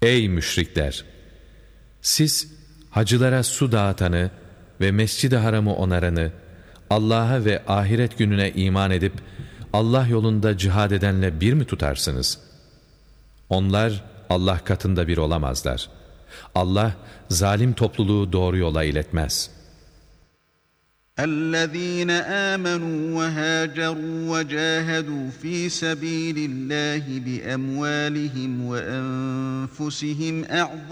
Ey müşrikler! Siz hacılara su dağıtanı ve Mescid-i Haram'ı onaranı, Allah'a ve ahiret gününe iman edip Allah yolunda cihad edenle bir mi tutarsınız? Onlar Allah katında bir olamazlar. Allah zalim topluluğu doğru yola iletmez. اَلَّذ۪ينَ آمَنُوا وَهَاجَرُوا وَجَاهَدُوا ف۪ي سَب۪يلِ اللّٰهِ بِأَمْوَالِهِمْ وَأَنْفُسِهِمْ